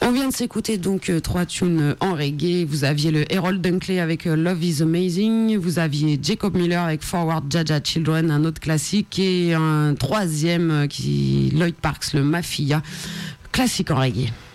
On vient de s'écouter donc 3 tunes en reggae. Vous aviez le Harold Dunkley avec Love is Amazing. Vous aviez Jacob Miller avec Forward Jaja Children, un autre classique. Et un troisième qui Lloyd Parks, le Mafia, classique en reggae.